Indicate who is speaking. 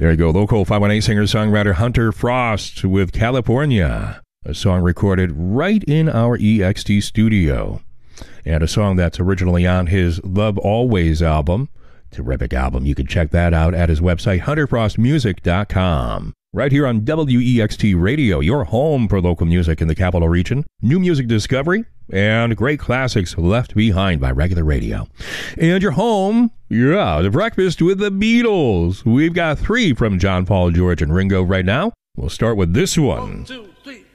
Speaker 1: There you go, local 518 singer-songwriter Hunter Frost with California, a song recorded right in our EXT studio, and a song that's originally on his Love Always album. Terrific album. You can check that out at his website, hunterfrostmusic.com. Right here on WEXT Radio, your home for local music in the capital region, new music discovery, and great classics left behind by regular radio. And your home, the breakfast with the Beatles. We've got 3 from John, Paul, George, and Ringo right now. We'll start with this one.
Speaker 2: 1, 2, 3.